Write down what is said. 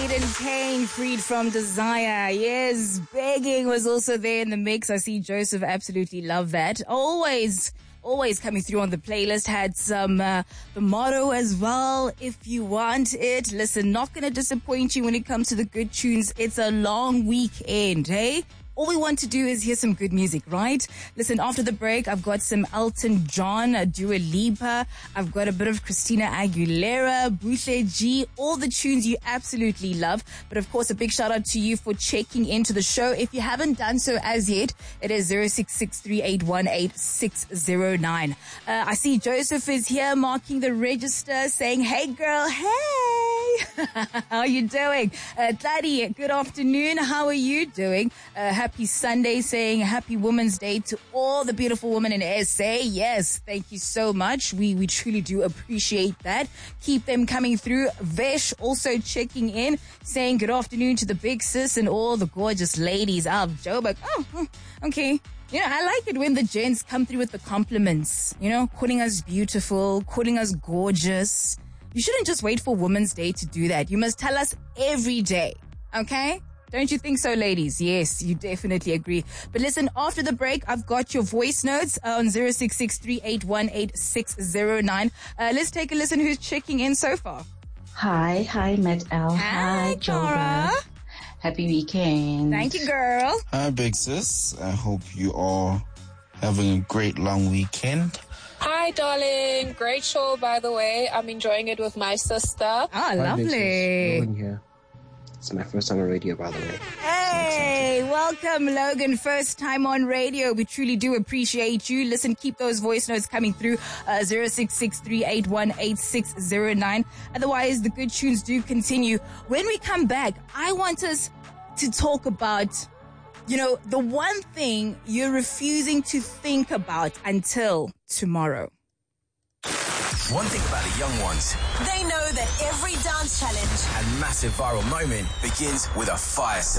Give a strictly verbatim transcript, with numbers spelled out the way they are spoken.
Aiden Kane, Freed from Desire. Yes, Begging was also there in the mix. I see Joseph absolutely love that. Always, always coming through on the playlist. Had some, uh, the motto as well. If you want it. Listen, not going to disappoint you when it comes to the good tunes. It's a long weekend, hey? All we want to do is hear some good music, right? Listen, after the break, I've got some Elton John, Dua Lipa. I've got a bit of Christina Aguilera, Buhle G, all the tunes you absolutely love. But of course, a big shout out to you for checking into the show. If you haven't done so as yet, it is zero six six three eight one eight six zero nine. Uh, I see Joseph is here marking the register saying, hey girl, hey! How are you doing? Uh, Daddy, good afternoon. How are you doing? Uh, happy Sunday, saying happy Women's Day to all the beautiful women in S A. Yes, thank you so much. We we truly do appreciate that. Keep them coming through. Vesh also checking in, saying good afternoon to the big sis and all the gorgeous ladies of Joburg. Oh, okay. You know, I like it when the gents come through with the compliments, you know, calling us beautiful, calling us gorgeous. You shouldn't just wait for Women's Day to do that. You must tell us every day, okay? Don't you think so, ladies? Yes, you definitely agree. But listen, after the break, I've got your voice notes on zero six six three eight one eight six zero nine. Uh, let's take a listen who's checking in so far. Hi, hi, Met L. Hi, Cora. Happy weekend. Thank you, girl. Hi, big sis. I hope you all having a great long weekend. Hi, darling. Great show, by the way. I'm enjoying it with my sister. Ah, lovely. Logan here. It's my first time on radio, by the way. Hey, welcome, Logan. First time on radio. We truly do appreciate you. Listen, keep those voice notes coming through. Uh, zero six six three eight one eight six zero nine. Otherwise, the good tunes do continue. When we come back, I want us to talk about, you know, the one thing you're refusing to think about until tomorrow. One thing about the young ones, they know that every dance challenge and massive viral moment begins with a fire sale.